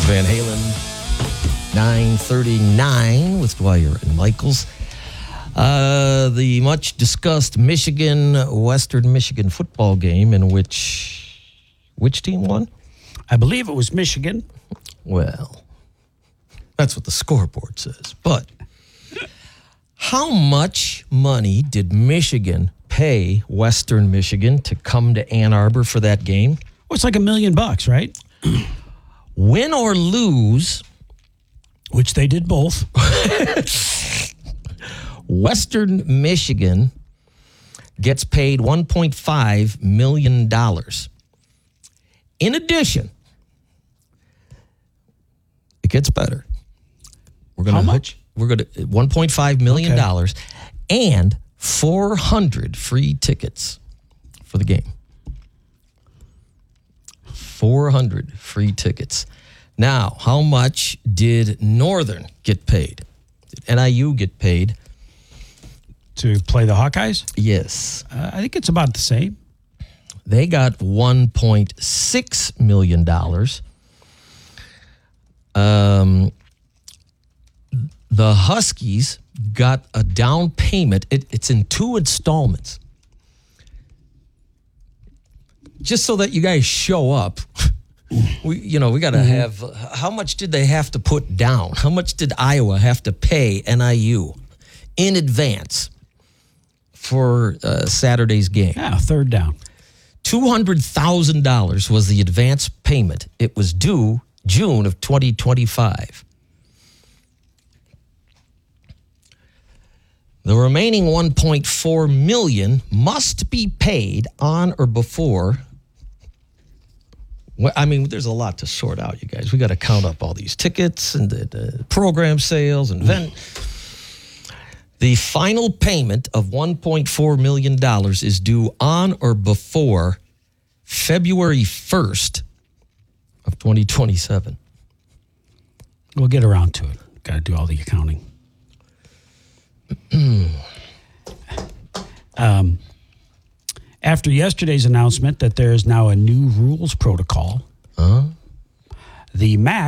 Van Halen, 9:39 with Dwyer and Michaels. The much-discussed Western Michigan football game in which team won? I believe it was Michigan. Well, that's what the scoreboard says. But how much money did Michigan pay Western Michigan to come to Ann Arbor for that game? Well, it's like $1 million, right? Win or lose, Which they did both. Western Michigan gets paid $1.5 million. In addition, it gets better. How much? We're going to $1.5 million and 400 free tickets for the game. 400 free tickets. Now, how much did Northern get paid? Did NIU get paid? To play the Hawkeyes? Yes. I think it's about the same. They got $1.6 million. The Huskies got a down payment. It's in 2 installments. Just so that you guys show up. We got to have, how much did they have to put down? How much did Iowa have to pay NIU in advance for Saturday's game? Yeah, third down. $200,000 was the advance payment. It was due June of 2025. The remaining $1.4 million must be paid on or before. I mean, there's a lot to sort out, you guys. We got to count up all these tickets and the program sales and The final payment of $1.4 million is due on or before February 1st of 2027. We'll get around to it. Got to do all the accounting. After yesterday's announcement that there is now a new rules protocol, the MAC